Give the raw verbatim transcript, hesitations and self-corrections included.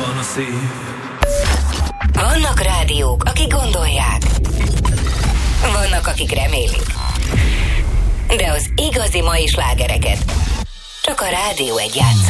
van a szív. Vannak rádiók, akik gondolják. Vannak, akik remélik. De az igazi mai slágereket csak a Rádió egy játssza.